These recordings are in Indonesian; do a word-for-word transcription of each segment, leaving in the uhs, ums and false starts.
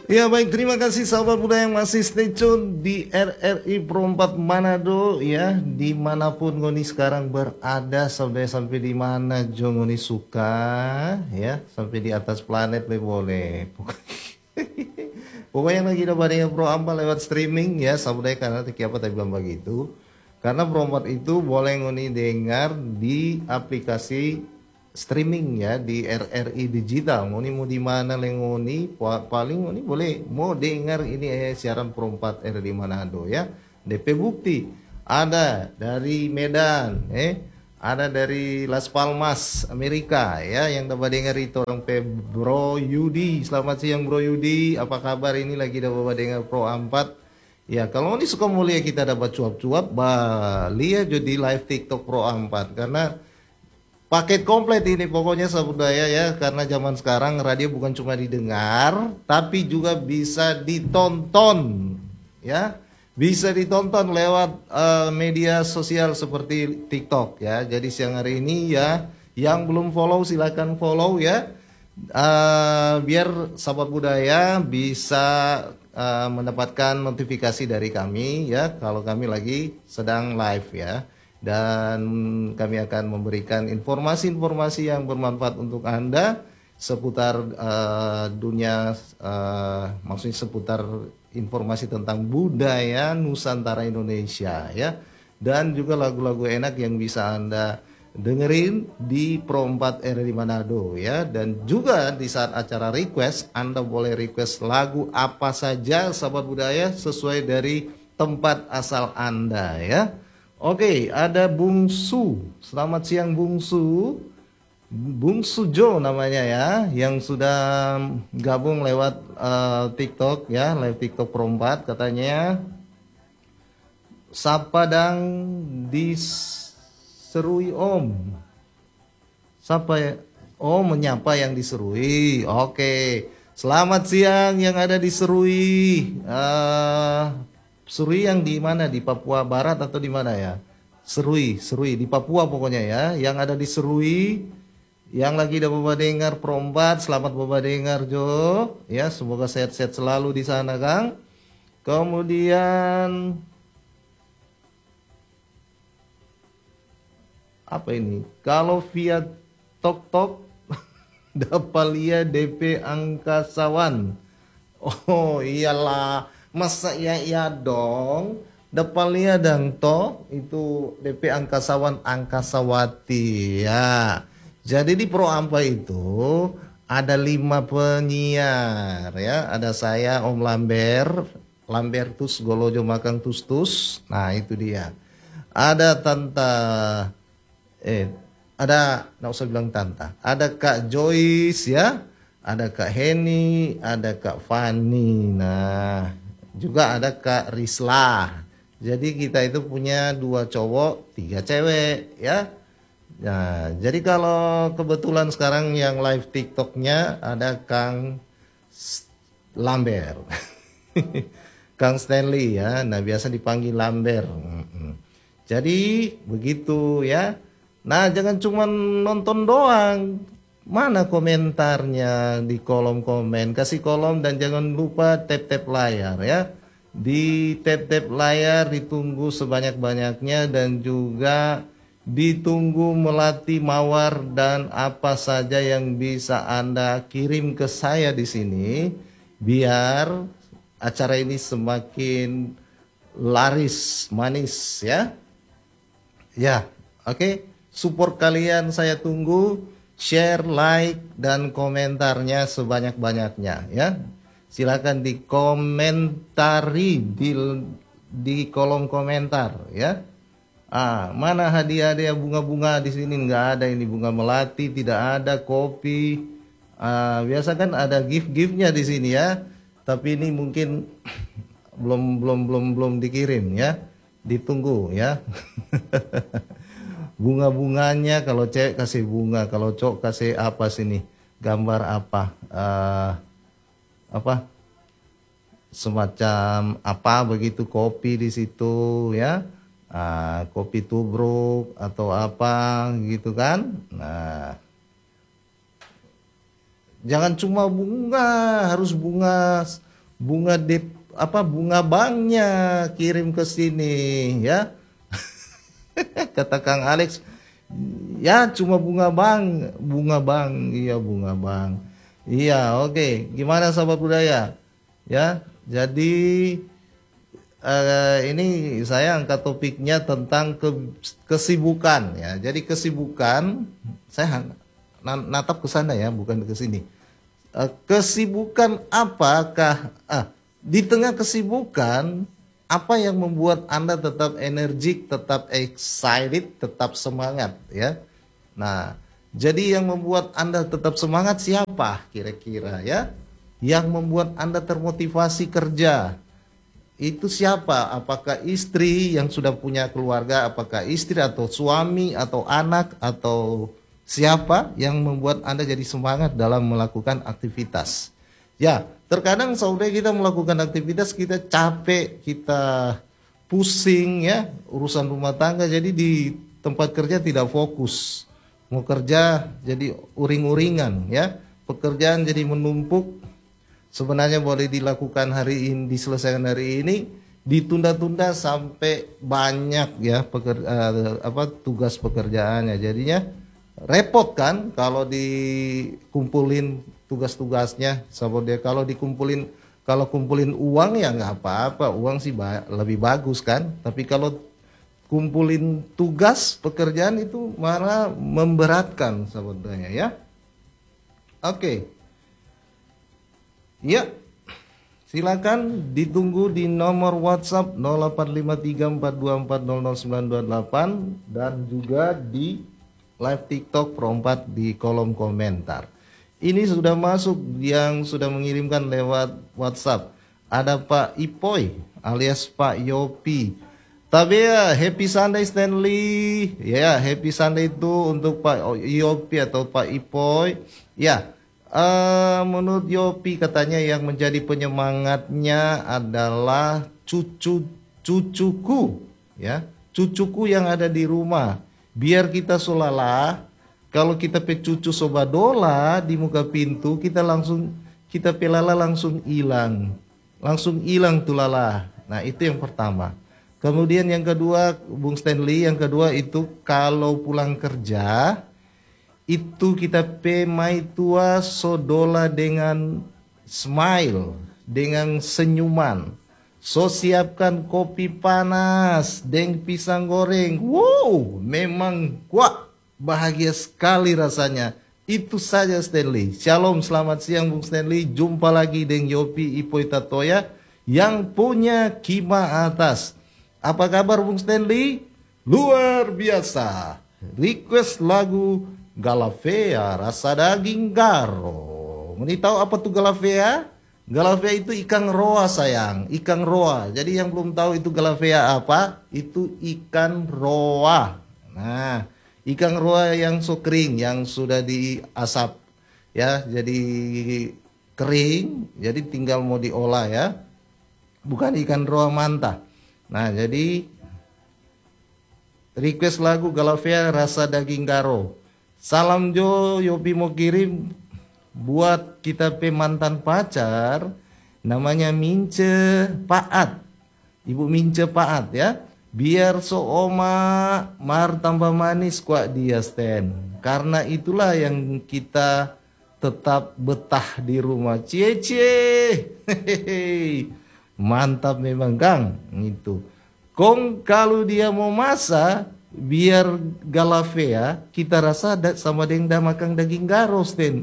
Ya baik, terima kasih sahabat muda yang masih stay tune di R R I Pro empat Manado ya, dimanapun ngoni sekarang berada, sampai sampai di mana jo ngoni suka ya, sampai di atas planet le boleh. Pokoknya lagi dapat dengan Pro empat lewat streaming ya, sahabat karena apa tadi bilang begitu. Karena Pro empat itu boleh ngoni dengar di aplikasi streaming ya di R R I digital. Ngoni mau di mana lengoni paling ngoni boleh mau dengar ini eh, siaran Pro empat R R I Manado ya. D P bukti ada dari Medan, eh ada dari Las Palmas Amerika ya, yang dapat dengar itu orang pe Bro Yudi. Selamat siang Bro Yudi, apa kabar? Ini lagi dapat dengar Pro empat. Ya kalau ini suka mulia kita dapat cuap-cuap, bah lihat jadi live TikTok Pro empat karena paket komplit ini pokoknya sabudaya ya, karena zaman sekarang radio bukan cuma didengar tapi juga bisa ditonton ya, bisa ditonton lewat uh, media sosial seperti TikTok ya. Jadi siang hari ini ya, yang belum follow silakan follow ya, uh, biar sahabat budaya bisa uh, mendapatkan notifikasi dari kami ya kalau kami lagi sedang live ya. Dan kami akan memberikan informasi-informasi yang bermanfaat untuk Anda seputar uh, dunia, uh, maksudnya seputar informasi tentang budaya Nusantara Indonesia ya, dan juga lagu-lagu enak yang bisa Anda dengerin di Pro empat R R I Manado ya. Dan juga di saat acara request, Anda boleh request lagu apa saja sahabat budaya sesuai dari tempat asal Anda ya. Oke, ada Bungsu. Selamat siang Bungsu. Bungsu Jo namanya ya, yang sudah gabung lewat uh, TikTok ya, live TikTok Pro empat katanya. Sapadang diserui Om. Siapa ya? Oh, menyapa yang diserui. Oke. Selamat siang yang ada di Serui. Uh, Serui yang di mana? Di Papua Barat atau di mana ya? Serui, Serui di Papua pokoknya ya. Yang ada di Serui, yang lagi udah Bapak dengar Pro empat, selamat Bapak dengar Jo. Ya, semoga sehat-sehat selalu di sana, Kang. Kemudian apa ini? Kalau via Tok-Tok dapat lihat D P Angkasawan. Oh, iyalah. Masa iya iya dong, depannya dang toh itu D P Angkasawan Angkasawati ya. Jadi di Pro empat itu ada lima penyiar ya, ada saya Om Lambert, Lambertus Golojo Makang Tustus. Nah itu dia. Ada Tanta, eh ada nggak usah bilang Tanta, ada Kak Joyce ya, ada Kak Heni, ada Kak Fani. Nah juga ada Kak Risla. Jadi kita itu punya dua cowok, tiga cewek ya. Nah, jadi kalau kebetulan sekarang yang live TikToknya ada Kang Lambert, Kang Stanley ya. Nah biasa dipanggil Lambert. Jadi begitu ya. Nah jangan cuma nonton doang. Mana komentarnya di kolom komen? Kasih kolom dan jangan lupa tap-tap layar ya. Di tap-tap layar ditunggu sebanyak-banyaknya, dan juga ditunggu melati mawar dan apa saja yang bisa Anda kirim ke saya di sini biar acara ini semakin laris manis ya. Ya, oke. Okay. Support kalian saya tunggu. Share, like, dan komentarnya sebanyak-banyaknya ya. Silakan dikomentari di di kolom komentar ya. Ah, mana hadiah-hadiah bunga-bunga di sini? Nggak ada ini, bunga melati tidak ada, kopi. Ah, biasa kan ada gift-giftnya di sini ya. Tapi ini mungkin belum belum belum belum dikirim ya. Ditunggu ya. Bunga-bunganya kalau cewek kasih bunga, kalau cowok kasih apa sini? Gambar apa? Uh, apa? Semacam apa begitu, kopi di situ ya. Uh, kopi tubruk atau apa gitu kan. Nah, jangan cuma bunga, harus bunga bunga dep apa bunga banknya kirim ke sini ya. Kata Kang Alex, ya cuma bunga bang, bunga bang, iya bunga bang. Iya, oke. Okay. Gimana sahabat budaya? Ya, jadi uh, ini saya angkat topiknya tentang ke, kesibukan ya. Jadi kesibukan, saya natap ke sana ya, bukan ke sini. Uh, kesibukan apakah? Ah, di tengah kesibukan, apa yang membuat Anda tetap energik, tetap excited, tetap semangat ya? Nah, jadi yang membuat Anda tetap semangat siapa kira-kira ya? Yang membuat Anda termotivasi kerja itu siapa? Apakah istri yang sudah punya keluarga, apakah istri atau suami atau anak atau siapa yang membuat Anda jadi semangat dalam melakukan aktivitas? Ya, terkadang saudara kita melakukan aktivitas kita capek, kita pusing ya, urusan rumah tangga jadi di tempat kerja tidak fokus. Mau kerja jadi uring-uringan ya, pekerjaan jadi menumpuk. Sebenarnya boleh dilakukan hari ini, diselesaikan hari ini, ditunda-tunda sampai banyak ya peker, uh, apa tugas pekerjaannya. Jadinya repot kan kalau dikumpulin tugas-tugasnya, sahabat dia. Kalau dikumpulin, kalau kumpulin uang ya nggak apa-apa, uang sih ba lebih bagus kan. Tapi kalau kumpulin tugas pekerjaan itu malah memberatkan, sahabat dia ya. Oke, ya silakan ditunggu di nomor WhatsApp nol delapan lima tiga empat dua empat nol nol sembilan dua delapan dan juga di live TikTok Perompat di kolom komentar. Ini sudah masuk yang sudah mengirimkan lewat WhatsApp. Ada Pak Ipoy alias Pak Yopi. Tabea, happy Sunday Stanley. Ya, happy Sunday itu untuk Pak Yopi atau Pak Ipoy. Ya, uh, menurut Yopi katanya yang menjadi penyemangatnya adalah cucu cucuku, ya, cucuku yang ada di rumah. Biar kita solalah. Kalau kita pe cucu sobadola di muka pintu, kita langsung kita pelala langsung hilang. Langsung hilang tuh lala. Nah, itu yang pertama. Kemudian yang kedua, Bung Stanley, yang kedua itu kalau pulang kerja itu kita pe mai tua sodola dengan smile, dengan senyuman. So siapkan kopi panas dengan pisang goreng. Wow, memang kuat. Bahagia sekali rasanya. Itu saja Stanley. Shalom, selamat siang Bung Stanley. Jumpa lagi dengan Yopi Ipoy Tatoya yang punya kima atas. Apa kabar Bung Stanley? Luar biasa. Request lagu Galavea rasa daging garo. Mau tahu apa tuh Galavea? Galavea itu ikan roa sayang. Ikan roa. Jadi yang belum tahu itu Galavea apa? Itu ikan roa. Nah, ikan roa yang so kering, yang sudah diasap ya, jadi kering, jadi tinggal mau diolah ya, bukan ikan roa mentah. Nah, jadi request lagu Galavea rasa daging garo. Salam Jo, Yopi mau kirim buat kita pe mantan pacar, namanya Mince Paat, Ibu Mince Paat ya. Biar so oma mar tambah manis kuat dia Stan. Karena itulah yang kita tetap betah di rumah. Cie cie. Hehehe. Mantap memang Kang. Itu. Kong kalau dia mau masak biar Galavea kita rasa sama dengan makan daging garo Stan.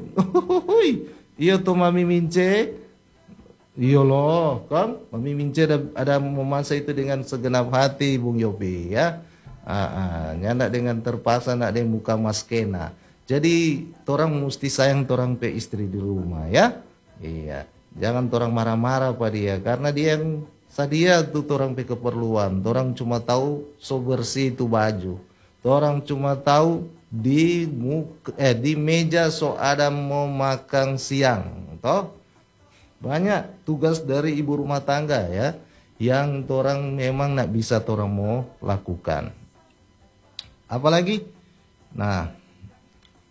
Iya tuh Mami Mince. Iya loh, kan? Mami Mince ada, ada memasak itu dengan segenap hati, Bung Yopi, ya. Ah, ah, nyandak dengan terpaksa, nak dengan muka maskena. Jadi, orang mesti sayang orang pe istri di rumah, ya. Iya, jangan orang marah-marah pada dia, karena dia yang sadia tuh orang pe keperluan. Orang cuma tahu so bersih itu baju. Orang cuma tahu di muka, eh di meja so ada mau makan siang, toh. Banyak tugas dari ibu rumah tangga ya yang orang memang nak bisa orang mau lakukan. Apalagi, nah,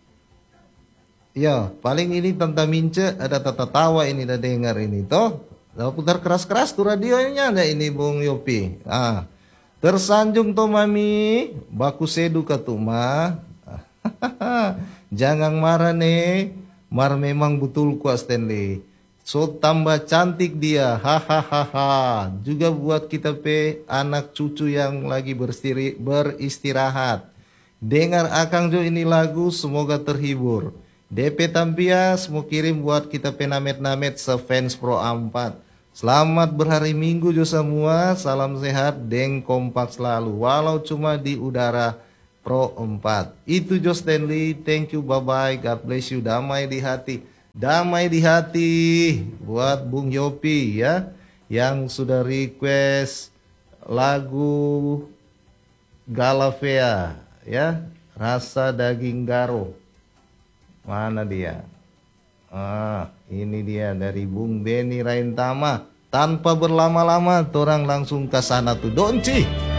ya paling ini tentang Mince ada tata tawa ini dah dengar ini toh. Nah, putar keras-keras tuh radionya ada ini Bung Yopi. Ah, tersanjung to mami, baku sedu katuma. Jangan marah nih, mar memang betul kuat Stanley. So tambah cantik dia, hahaha. Juga buat kita pe anak cucu yang lagi berstiri, beristirahat. Dengar Akang Jo ini lagu, semoga terhibur. D P Tampias mau kirim buat kita pe namet-namet se-fans Pro empat. Selamat berhari Minggu Jo semua, salam sehat, deng kompak selalu, walau cuma di udara Pro empat. Itu Jo Stanley, thank you, bye-bye, God bless you, damai di hati. Damai di hati buat Bung Yopi ya, yang sudah request lagu Galavea ya, rasa daging garo. Mana dia? Ah, ini dia dari Bung Beni Raintama. Tanpa berlama-lama, orang langsung ke sana tuh, Donci.